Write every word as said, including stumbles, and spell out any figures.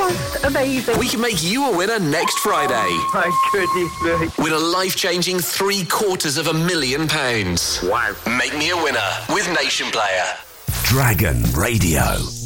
most amazing. We can make you a winner next Friday. My goodness me. Win a life-changing three quarters of a million pounds. Wow. Make me a winner with Nation Player. Dragon Radio.